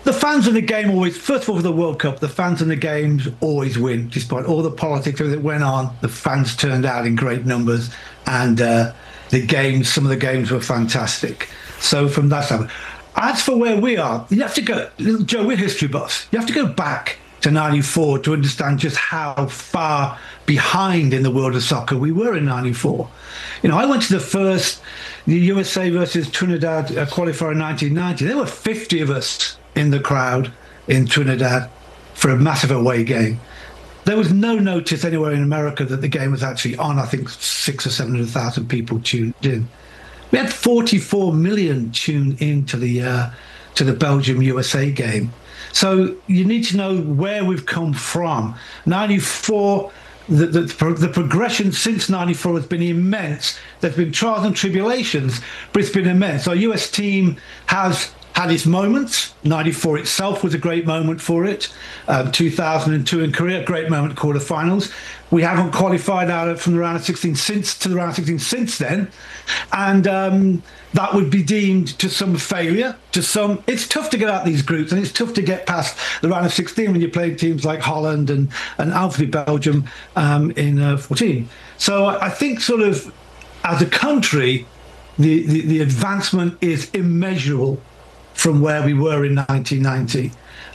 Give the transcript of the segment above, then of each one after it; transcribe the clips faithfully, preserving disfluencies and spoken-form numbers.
The fans in the game always, first of all, for the World Cup, the fans in the games always win, despite all the politics that went on. The fans turned out in great numbers, and uh, the games, some of the games were fantastic. So from that side, as for where we are, you have to go, Joe, we're history buffs. You have to go back to ninety-four to understand just how far behind in the world of soccer we were in ninety-four. You know, I went to the first, the U S A versus Trinidad uh, qualifier in nineteen ninety. There were fifty of us in the crowd in Trinidad for a massive away game. There was no notice anywhere in America that the game was actually on. I think six or seven hundred thousand people tuned in. We had forty-four million tune in to the uh, to the Belgium U S A game. So you need to know where we've come from. ninety-four, the, the, the progression since ninety-four has been immense. There's been trials and tribulations, but it's been immense. Our U S team has had its moments. ninety-four itself was a great moment for it. Um, two thousand two in Korea, great moment, quarterfinals. We haven't qualified out of, from the round of sixteen since to the round of sixteen since then, and um, that would be deemed to some failure. To some, it's tough to get out these groups, and it's tough to get past the round of sixteen when you play teams like Holland and and obviously Belgium um, in uh, fourteen. So I, I think, sort of, as a country, the, the the advancement is immeasurable from where we were in nineteen ninety,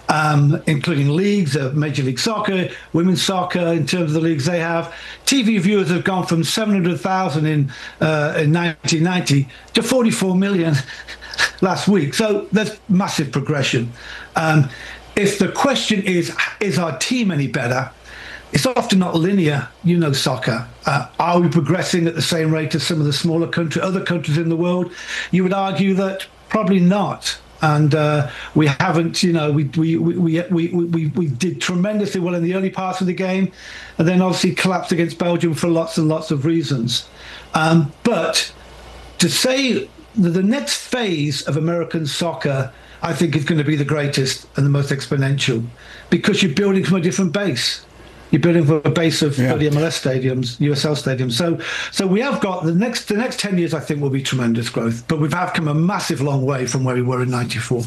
um, including leagues of Major League Soccer, women's soccer, in terms of the leagues they have. T V viewers have gone from seven hundred thousand in, uh, in nineteen ninety to forty-four million last week. So there's massive progression. Um, if the question is, is our team any better? It's often not linear, you know, soccer. Uh, are we progressing at the same rate as some of the smaller country, other countries in the world? You would argue that probably not. And uh, we haven't, you know, we we, we we we we did tremendously well in the early parts of the game, and then obviously collapsed against Belgium for lots and lots of reasons. Um, but to say that the next phase of American soccer, I think, is going to be the greatest and the most exponential, because you're building from a different base. You're building for a base of yeah. the M L S stadiums, U S L stadiums. So, so we have got the next the next ten years. I think will be tremendous growth. But we've have come a massive long way from where we were in ninety-four.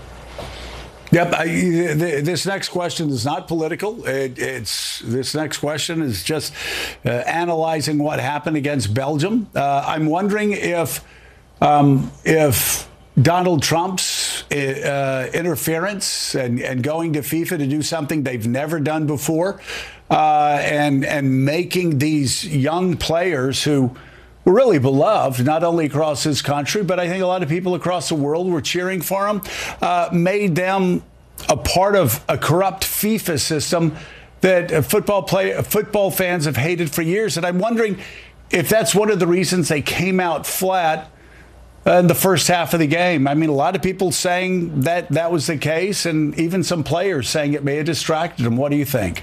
Yep. I, this next question is not political. It, it's this next question is just uh, analyzing what happened against Belgium. Uh, I'm wondering if um, if Donald Trump's uh, interference and, and going to FIFA to do something they've never done before, uh, and and making these young players who were really beloved, not only across this country, but I think a lot of people across the world were cheering for them, uh, made them a part of a corrupt FIFA system that football play football fans have hated for years. And I'm wondering if that's one of the reasons they came out flat in the first half of the game. I mean, a lot of people saying that that was the case, and even some players saying it may have distracted them. What do you think?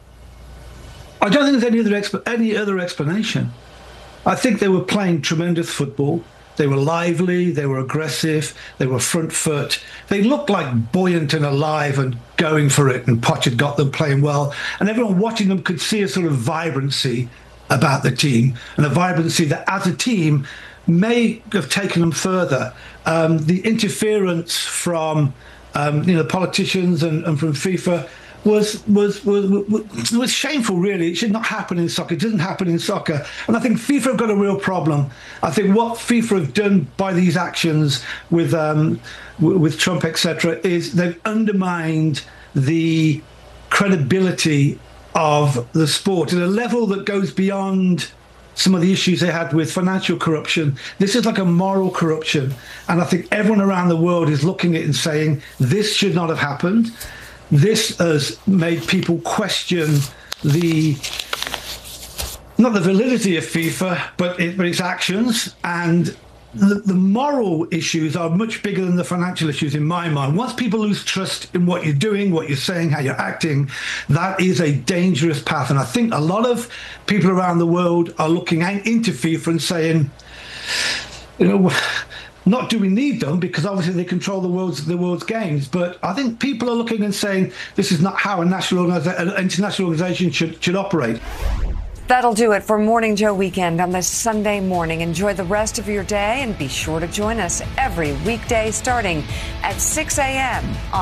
I don't think there's any other exp- any other explanation. I think they were playing tremendous football. They were lively, they were aggressive, they were front foot. They looked like buoyant and alive and going for it, and Poch had got them playing well. And everyone watching them could see a sort of vibrancy about the team, and a vibrancy that as a team may have taken them further. Um, the interference from um, you know politicians and, and from FIFA was was, was was was shameful. Really, it should not happen in soccer. It doesn't happen in soccer, and I think FIFA have got a real problem. I think what FIFA have done by these actions with um, with Trump, et cetera, is they've undermined the credibility of the sport at a level that goes beyond some of the issues they had with financial corruption. This is like a moral corruption. And I think everyone around the world is looking at it and saying, this should not have happened. This has made people question the, not the validity of FIFA, but, it, but its actions. And the, the moral issues are much bigger than the financial issues in my mind. Once people lose trust in what you're doing, what you're saying, how you're acting, that is a dangerous path. And I think a lot of people around the world are looking into FIFA and saying, you know, not do we need them, because obviously they control the world's the world's games. But I think people are looking and saying this is not how a national organiza- an international organization should should operate. That'll do it for Morning Joe Weekend on this Sunday morning. Enjoy the rest of your day and be sure to join us every weekday starting at six a.m.